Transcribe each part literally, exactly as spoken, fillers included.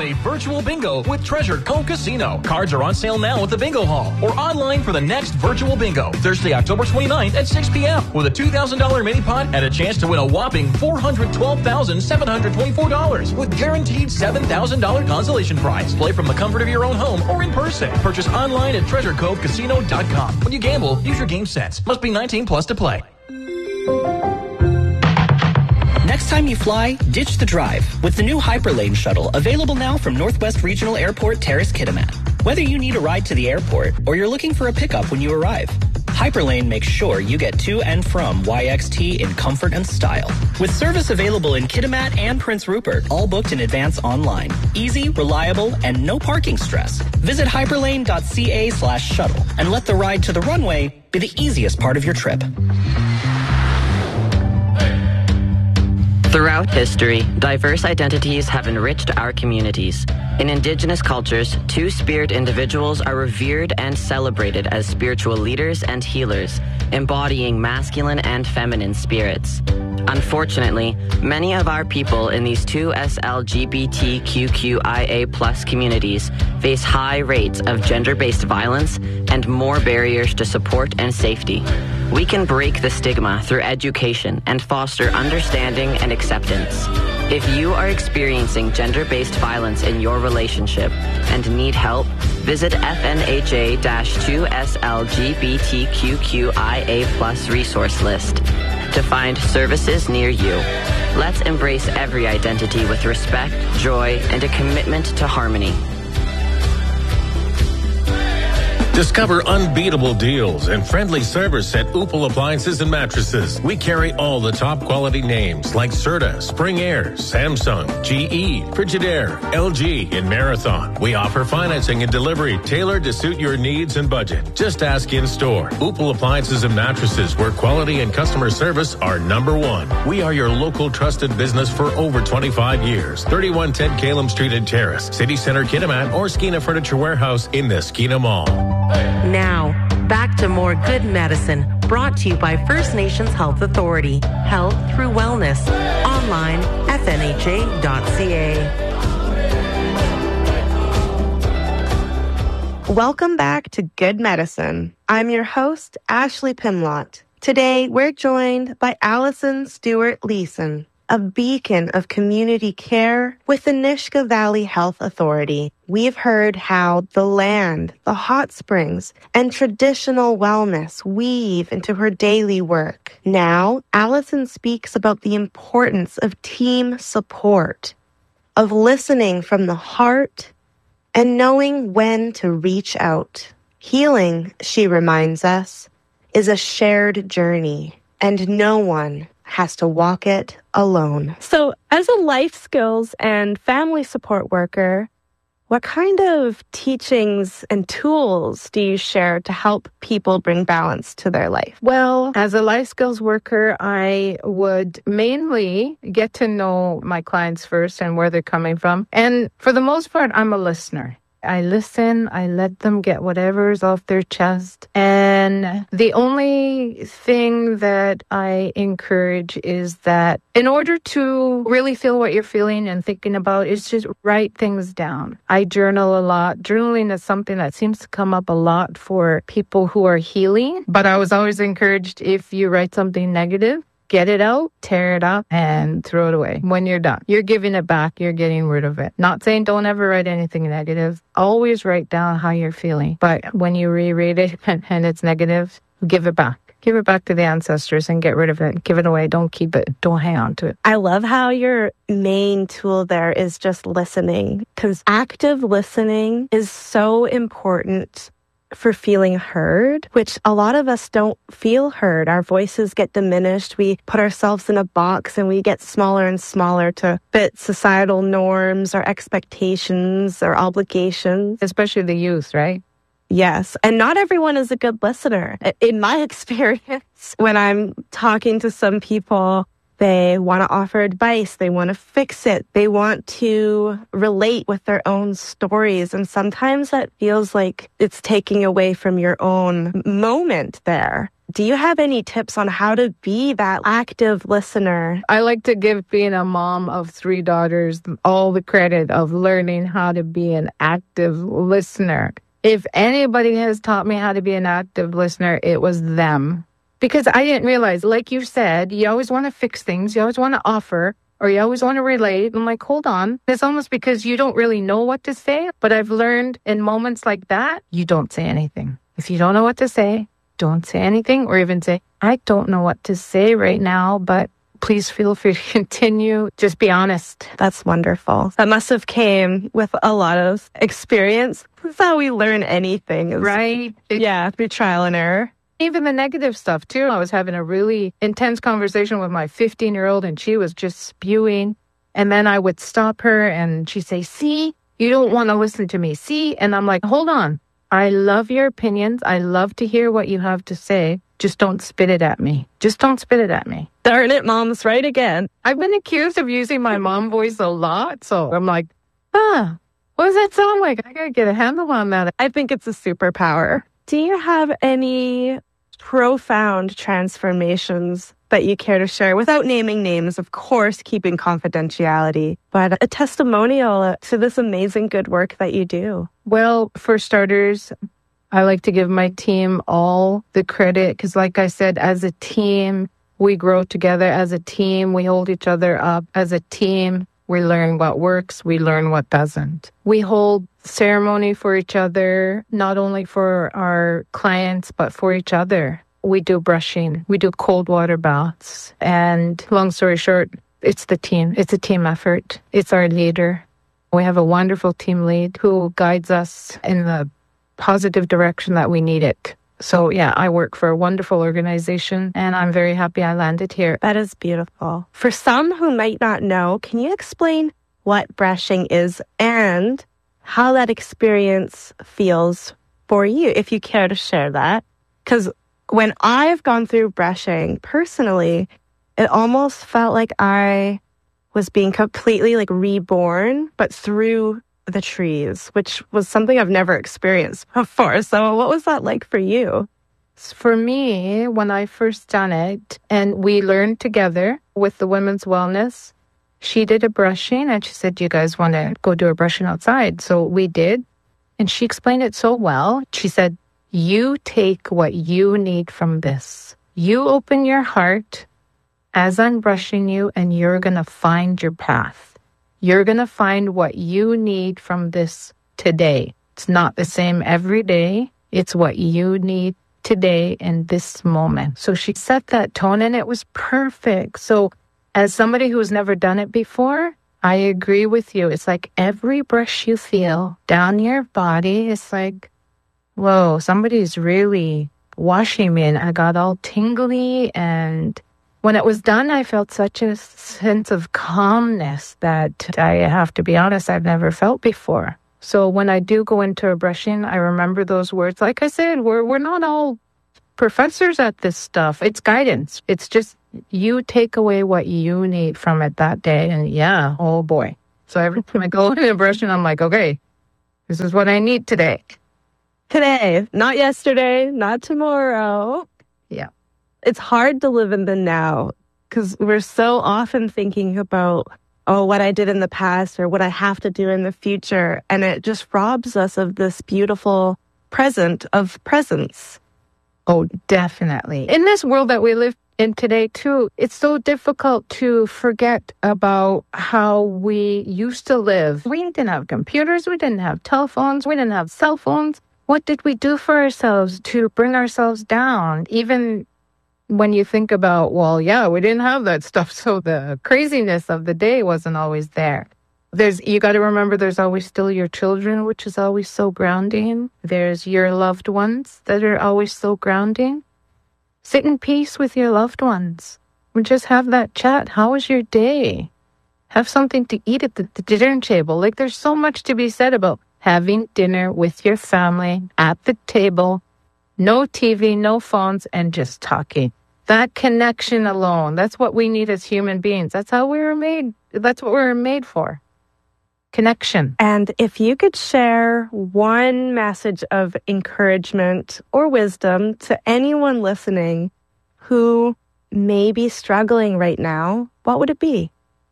Play virtual bingo with Treasure Cove Casino. Cards are on sale now at the Bingo Hall or online for the next virtual bingo, Thursday, October twenty-ninth at six p.m. with a two thousand dollars mini pot and a chance to win a whopping four hundred twelve thousand seven hundred twenty-four dollars with guaranteed seven thousand dollars consolation prize. Play from the comfort of your own home or in person. Purchase online at treasure cove casino dot com. When you gamble, use your game sense. Must be nineteen plus to play. Next time you fly, ditch the drive with the new Hyperlane shuttle, available now from Northwest Regional Airport Terrace Kitimat. Whether you need a ride to the airport or you're looking for a pickup when you arrive, Hyperlane makes sure you get to and from Y X T in comfort and style. With service available in Kitimat and Prince Rupert, all booked in advance online. Easy, reliable, and no parking stress. Visit hyperlane.ca slash shuttle and let the ride to the runway be the easiest part of your trip. Throughout history, diverse identities have enriched our communities. In Indigenous cultures, two-spirit individuals are revered and celebrated as spiritual leaders and healers, embodying masculine and feminine spirits. Unfortunately, many of our people in these two S L G B T Q Q I A plus communities face high rates of gender-based violence and more barriers to support and safety. We can break the stigma through education and foster understanding and acceptance. If you are experiencing gender-based violence in your relationship and need help, visit F N H A two S L G B T Q Q I A plus resource list to find services near you. Let's embrace every identity with respect, joy, and a commitment to harmony. Discover unbeatable deals and friendly service at Upal Appliances and Mattresses. We carry all the top quality names like Serta, Spring Air, Samsung, G E, Frigidaire, L G, and Marathon. We offer financing and delivery tailored to suit your needs and budget. Just ask in store. Upal Appliances and Mattresses, where quality and customer service are number one. We are your local trusted business for over twenty-five years. thirty-one ten Calum Street and Terrace, City Center Kitimat, or Skeena Furniture Warehouse in the Skeena Mall. Now, back to more Good Medicine, brought to you by First Nations Health Authority. Health through wellness. Online, F N H A dot C A. Welcome back to Good Medicine. I'm your host, Ashley Pimlott. Today, we're joined by Allison Stewart Leeson, a beacon of community care with the Nisga'a Valley Health Authority. We've heard how the land, the hot springs, and traditional wellness weave into her daily work. Now, Allison speaks about the importance of team support, of listening from the heart, and knowing when to reach out. Healing, she reminds us, is a shared journey, and no one has to walk it alone. So as a life skills and family support worker, what kind of teachings and tools do you share to help people bring balance to their life? Well, as a life skills worker, I would mainly get to know my clients first and where they're coming from. And for the most part, I'm a listener. I listen, I let them get whatever's off their chest. And the only thing that I encourage is that in order to really feel what you're feeling and thinking about, is just write things down. I journal a lot. Journaling is something that seems to come up a lot for people who are healing. But I was always encouraged, if you write something negative, get it out, tear it up, and throw it away when you're done. You're giving it back. You're getting rid of it. Not saying don't ever write anything negative. Always write down how you're feeling. But when you reread it and, and it's negative, give it back. Give it back to the ancestors and get rid of it. Give it away. Don't keep it. Don't hang on to it. I love how your main tool there is just listening, because active listening is so important for feeling heard, which a lot of us don't feel heard. Our voices get diminished. We put ourselves in a box and we get smaller and smaller to fit societal norms or expectations or obligations. Especially the youth, right? Yes. And not everyone is a good listener. In my experience, when I'm talking to some people, they want to offer advice. They want to fix it. They want to relate with their own stories. And sometimes that feels like it's taking away from your own moment there. Do you have any tips on how to be that active listener? I like to give being a mom of three daughters all the credit of learning how to be an active listener. If anybody has taught me how to be an active listener, it was them. Because I didn't realize, like you said, you always want to fix things, you always want to offer, or you always want to relate. I'm like, hold on. It's almost because you don't really know what to say. But I've learned in moments like that, you don't say anything. If you don't know what to say, don't say anything, or even say, I don't know what to say right now, but please feel free to continue. Just be honest. That's wonderful. That must have came with a lot of experience. That's how we learn anything. Is, right? It, yeah, through trial and error. Even the negative stuff, too. I was having a really intense conversation with my fifteen-year-old, and she was just spewing. And then I would stop her, and she'd say, see, you don't want to listen to me. See? And I'm like, hold on. I love your opinions. I love to hear what you have to say. Just don't spit it at me. Just don't spit it at me. Darn it, Mom's right again. I've been accused of using my mom voice a lot. So I'm like, ah, what does that sound like? I got to get a handle on that. I think it's a superpower. Do you have any profound transformations that you care to share without naming names, of course, keeping confidentiality, but a testimonial to this amazing good work that you do? Well, for starters, I like to give my team all the credit because, like I said, as a team, we grow together. As a team, we hold each other up. As a team, we learn what works. We learn what doesn't. We hold ceremony for each other, not only for our clients, but for each other. We do brushing. We do cold water baths. And long story short, it's the team. It's a team effort. It's our leader. We have a wonderful team lead who guides us in the positive direction that we need it. So yeah, I work for a wonderful organization and I'm very happy I landed here. That is beautiful. For some who might not know, can you explain what brushing is and how that experience feels for you, if you care to share that? Because when I've gone through brushing personally, it almost felt like I was being completely like reborn, but through the trees, which was something I've never experienced before. So what was that like for you? For me, when I first done it, and we learned together with the Women's Wellness, she did a brushing and she said, you guys want to go do a brushing outside? So we did. And she explained it so well. She said, you take what you need from this. You open your heart as I'm brushing you and you're going to find your path. You're going to find what you need from this today. It's not the same every day. It's what you need today in this moment. So she set that tone and it was perfect. So as somebody who's never done it before, I agree with you. It's like every brush you feel down your body, it's like, whoa, somebody's really washing me. And I got all tingly. And when it was done, I felt such a sense of calmness that I have to be honest, I've never felt before. So when I do go into a brushing, I remember those words. Like I said, we're we're not all professors at this stuff. It's guidance. It's just you take away what you need from it that day. And yeah, oh boy. So every time I go into a brushing, I'm like, okay, this is what I need today. Today, not yesterday, not tomorrow. Yeah. It's hard to live in the now because we're so often thinking about, oh, what I did in the past or what I have to do in the future. And it just robs us of this beautiful present of presence. Oh, definitely. In this world that we live in today, too, it's so difficult to forget about how we used to live. We didn't have computers. We didn't have telephones. We didn't have cell phones. What did we do for ourselves to bring ourselves down? Even when you think about, well, yeah, we didn't have that stuff, so the craziness of the day wasn't always there. There's, you got to remember there's always still your children, which is always so grounding. There's your loved ones that are always so grounding. Sit in peace with your loved ones. And just have that chat. How was your day? Have something to eat at the, the dinner table. Like there's so much to be said about having dinner with your family at the table. No T V, no phones, and just talking. That connection alone, that's what we need as human beings. That's how we were made. That's what we were made for. connection. And if you could share one message of encouragement or wisdom to anyone listening who may be struggling right now, what would it be?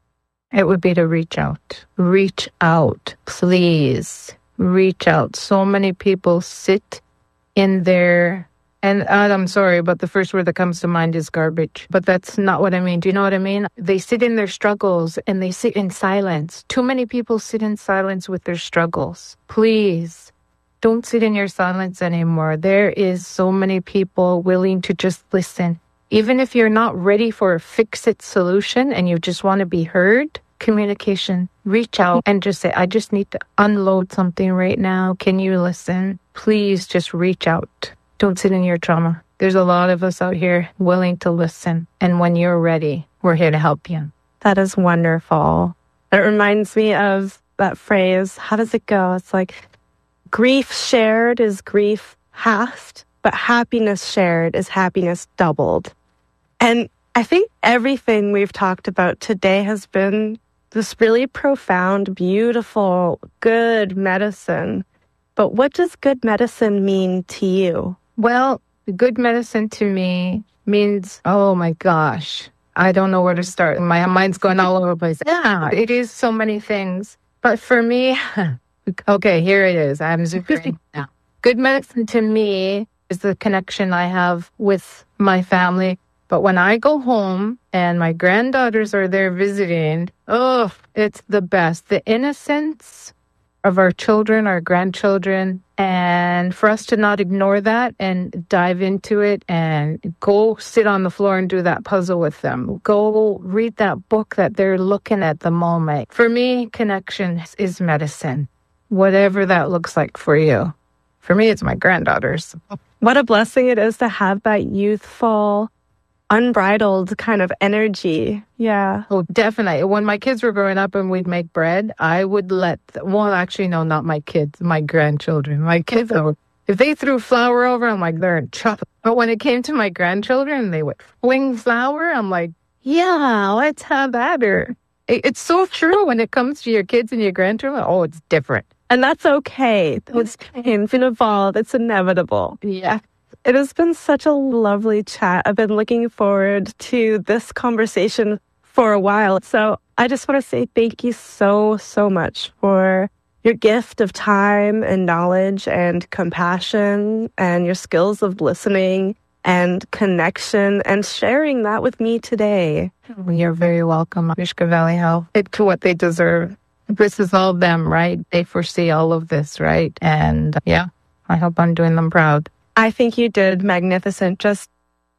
It would be to reach out. Reach out, please. Reach out. So many people sit in their, and I'm sorry, but the first word that comes to mind is garbage. But that's not what I mean. Do you know what I mean? They sit in their struggles and they sit in silence. Too many people sit in silence with their struggles. Please, don't sit in your silence anymore. There is so many people willing to just listen. Even if you're not ready for a fix-it solution and you just want to be heard, communication, reach out and just say, I just need to unload something right now. Can you listen? Please just reach out. Don't sit in your trauma. There's a lot of us out here willing to listen. And when you're ready, we're here to help you. That is wonderful. It reminds me of that phrase. How does it go? It's like, grief shared is grief halved, but happiness shared is happiness doubled. And I think everything we've talked about today has been this really profound, beautiful, good medicine. But what does good medicine mean to you? Well, good medicine to me means, oh my gosh, I don't know where to start. My mind's going all over the place. Yeah, it is so many things. But for me, okay, here it is. I'm zooming now. Good medicine to me is the connection I have with my family. But when I go home and my granddaughters are there visiting, oh, it's the best. The innocence of our children, our grandchildren, and for us to not ignore that and dive into it and go sit on the floor and do that puzzle with them. Go read that book that they're looking at the moment. For me, connection is medicine, whatever that looks like for you. For me, it's my granddaughters. What a blessing it is to have that youthful, unbridled kind of energy. Yeah. Oh, definitely. When my kids were growing up and we'd make bread, I would let, well, actually, no, not my kids, my grandchildren. My kids, if they threw flour over, I'm like, they're in trouble. But when it came to my grandchildren, they would fling flour. I'm like, yeah, let's have at her. It's so true when it comes to your kids and your grandchildren. Oh, it's different. And that's okay. It's been evolved. It's inevitable. Yeah. It has been such a lovely chat. I've been looking forward to this conversation for a while. So I just want to say thank you so, so much for your gift of time and knowledge and compassion and your skills of listening and connection and sharing that with me today. You're very welcome. Nisga'a Valley Health. It's what they deserve. This is all them, right? They foresee all of this, right? And yeah, I hope I'm doing them proud. I think you did magnificent. Just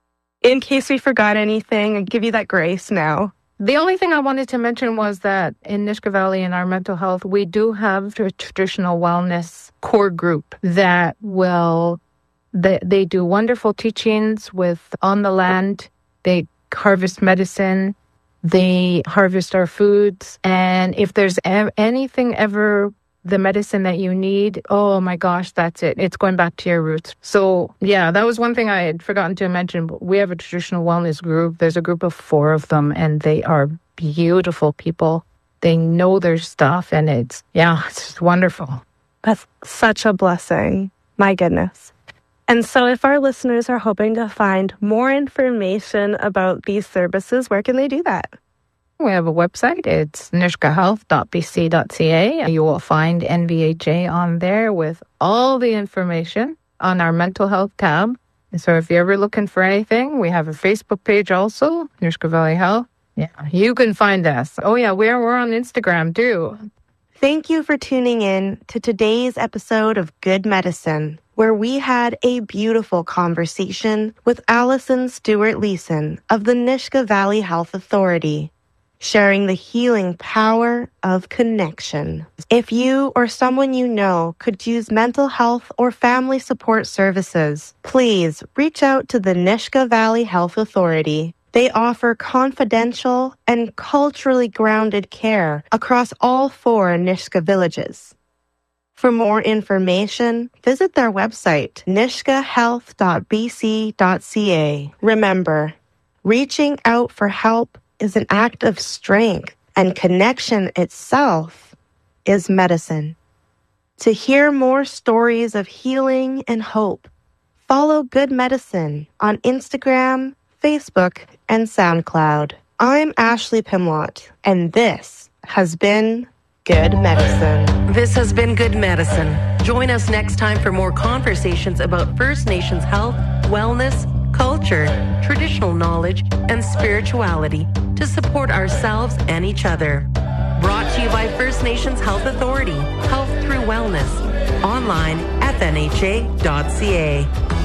in case we forgot anything, I give you that grace now. The only thing I wanted to mention was that in Nisga'a Valley, in our mental health, we do have a traditional wellness core group that will, they, they do wonderful teachings with on the land. They harvest medicine. They harvest our foods. And if there's e- anything ever the medicine that you need, oh my gosh, that's it. It's going back to your roots. So yeah, that was one thing I had forgotten to mention. But we have a traditional wellness group. There's a group of four of them, and they are beautiful people. They know their stuff, and it's, yeah, it's just wonderful. That's such a blessing. My goodness. And so if our listeners are hoping to find more information about these services, where can they do that? We have a website. It's nisga'a health dot b c dot c a. You will find N V H A on there with all the information on our mental health tab. And so if you're ever looking for anything, we have a Facebook page also, Nisga'a Valley Health. Yeah, you can find us. Oh yeah, we're, we're on Instagram too. Thank you for tuning in to today's episode of Good Medicine, where we had a beautiful conversation with Allison Stewart-Leeson of the Nisga'a Valley Health Authority, sharing the healing power of connection. If you or someone you know could use mental health or family support services, please reach out to the Nisga'a Valley Health Authority. They offer confidential and culturally grounded care across all four Nisga'a villages. For more information, visit their website, nisga'a health dot b c dot c a. Remember, reaching out for help is an act of strength, and connection itself is medicine. To hear more stories of healing and hope, follow Good Medicine on Instagram, Facebook, and SoundCloud. I'm Ashley Pimlott, and this has been Good Medicine. This has been Good Medicine. Join us next time for more conversations about First Nations health, wellness, culture, traditional knowledge, and spirituality to support ourselves and each other. Brought to you by First Nations Health Authority, Health Through Wellness. Online, f n h a dot c a.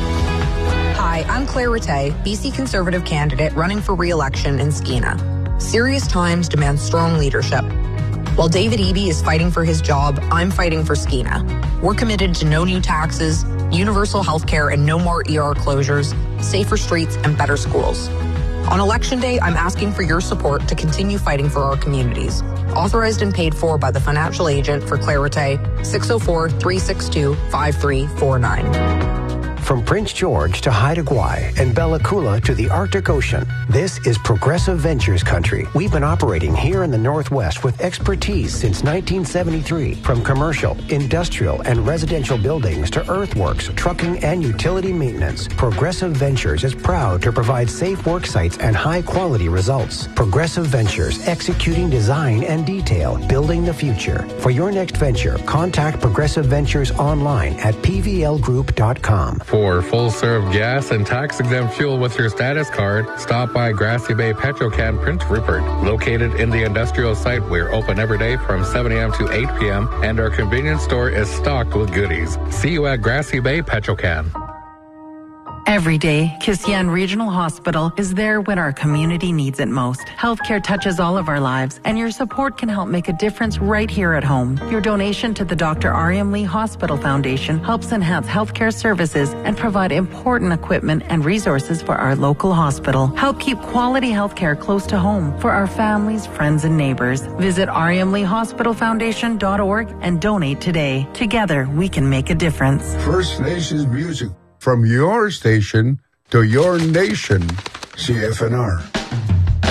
Hi, I'm Claire Rattay, B C Conservative candidate running for re-election in Skeena. Serious times demand strong leadership. While David Eby is fighting for his job, I'm fighting for Skeena. We're committed to no new taxes, universal health care and no more E R closures, safer streets and better schools. On Election Day, I'm asking for your support to continue fighting for our communities. Authorized and paid for by the financial agent for Claire Rattay, six oh four, three six two, five three four nine. From Prince George to Haida Gwaii and Bella Coola to the Arctic Ocean, this is Progressive Ventures country. We've been operating here in the Northwest with expertise since nineteen seventy-three. From commercial, industrial, and residential buildings to earthworks, trucking, and utility maintenance, Progressive Ventures is proud to provide safe work sites and high-quality results. Progressive Ventures, executing design and detail, building the future. For your next venture, contact Progressive Ventures online at p v l group dot com. For full-serve gas and tax-exempt fuel with your status card, stop by Grassy Bay Petrocan Prince Rupert. Located in the industrial site, we're open every day from seven a.m. to eight p.m., and our convenience store is stocked with goodies. See you at Grassy Bay Petrocan. Every day, Kisian Regional Hospital is there when our community needs it most. Healthcare touches all of our lives, and your support can help make a difference right here at home. Your donation to the Doctor Ariam Lee Hospital Foundation helps enhance healthcare services and provide important equipment and resources for our local hospital. Help keep quality healthcare close to home for our families, friends, and neighbors. Visit ariam lee hospital foundation dot org and donate today. Together, we can make a difference. First Nations music. From your station to your nation, C F N R.